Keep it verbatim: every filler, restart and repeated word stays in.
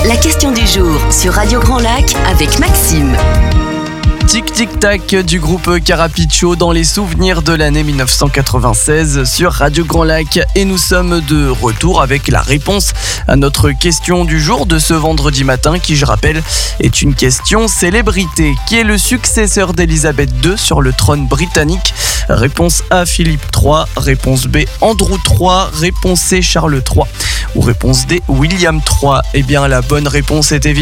La question du jour sur Radio Grand Lac avec Maxime. Tic tic tac du groupe Carapiccio dans les souvenirs de l'année dix-neuf cent quatre-vingt-seize sur Radio Grand Lac, et nous sommes de retour avec la réponse à notre question du jour de ce vendredi matin qui, je rappelle, est une question célébrité. Qui est le successeur d'Elisabeth deux sur le trône britannique? Réponse A, Philippe trois, réponse B, Andrew trois, réponse C, Charles trois ou réponse D, William trois. Eh bien, la bonne réponse est évidemment